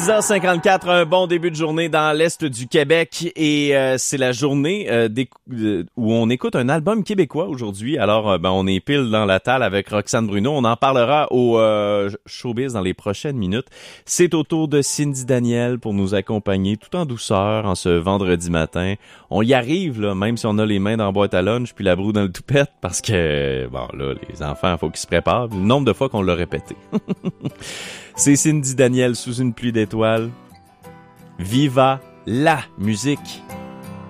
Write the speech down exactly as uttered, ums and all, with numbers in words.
six heures cinquante-quatre, un bon début de journée dans l'Est du Québec et euh, c'est la journée euh, euh, où on écoute un album québécois aujourd'hui. Alors, euh, ben, on est pile dans la talle avec Roxane Bruno. On en parlera au euh, showbiz dans les prochaines minutes. C'est au tour de Cindy Daniel pour nous accompagner tout en douceur en ce vendredi matin. On y arrive, là, même si on a les mains dans la boîte à lunch puis la broue dans le toupette parce que, bon, là, les enfants, il faut qu'ils se préparent. Le nombre de fois qu'on l'a répété. C'est Cindy Daniel sous une pluie d'étoiles. Viva la musique!